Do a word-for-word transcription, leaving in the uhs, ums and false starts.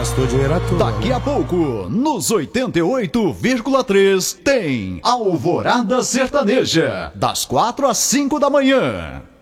Gastou dinheiro à toa. Daqui a pouco, nos oitenta e oito vírgula três, tem Alvorada Sertaneja, das quatro às cinco da manhã.